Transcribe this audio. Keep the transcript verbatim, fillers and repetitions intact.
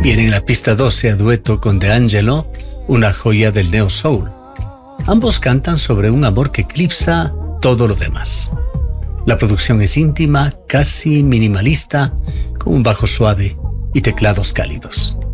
Viene en la pista doce a dueto con D'Angelo, una joya del neo soul. Ambos cantan sobre un amor que eclipsa todo lo demás. La producción es íntima, casi minimalista, con un bajo suave y teclados cálidos.